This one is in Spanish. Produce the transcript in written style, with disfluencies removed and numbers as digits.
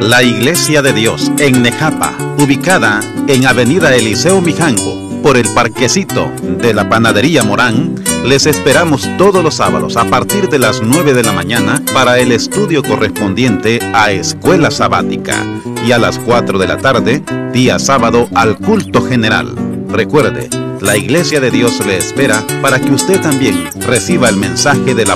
La Iglesia de Dios en Nejapa, ubicada en Avenida Eliseo Mijango, por el parquecito de la Panadería Morán, les esperamos todos los sábados a partir de las 9 de la mañana para el estudio correspondiente a Escuela Sabática y a las 4 de la tarde, día sábado, al culto general. Recuerde, la Iglesia de Dios le espera para que usted también reciba el mensaje de la